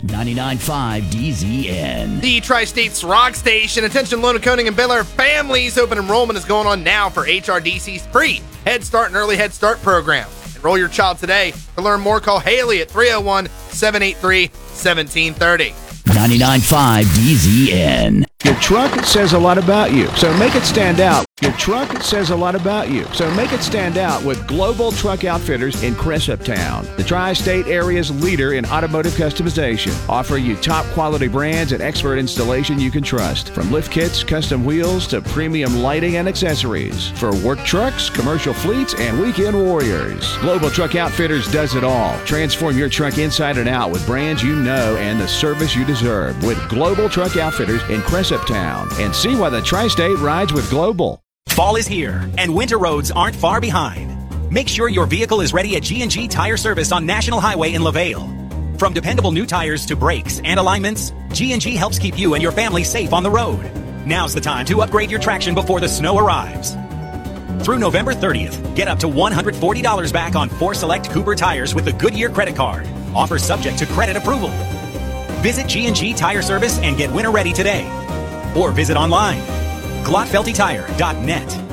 99.5 DZN. The Tri-State's Rock Station. Attention, Lonaconing and Bel Air families. Open enrollment is going on now for HRDC's free Head Start and Early Head Start program. Enroll your child today. To learn more, call Haley at 301-783-1730. 99.5 DZN. Your truck says a lot about you, so make it stand out. Your truck says a lot about you, so make it stand out with Global Truck Outfitters in Cressuptown, the tri-state area's leader in automotive customization, offering you top quality brands and expert installation you can trust. From lift kits, custom wheels, to premium lighting and accessories. For work trucks, commercial fleets, and weekend warriors. Global Truck Outfitters does it all. Transform your truck inside and out with brands you know and the service you deserve with Global Truck Outfitters in Cressuptown. And see why the tri-state rides with Global. Fall is here, and winter roads aren't far behind. Make sure your vehicle is ready at G&G Tire Service on National Highway in LaVale. From dependable new tires to brakes and alignments, G&G helps keep you and your family safe on the road. Now's the time to upgrade your traction before the snow arrives. Through November 30th, get up to $140 back on 4 select Cooper tires with the Goodyear credit card. Offer subject to credit approval. Visit G&G Tire Service and get winter ready today. Or visit online, glotfeltytire.net.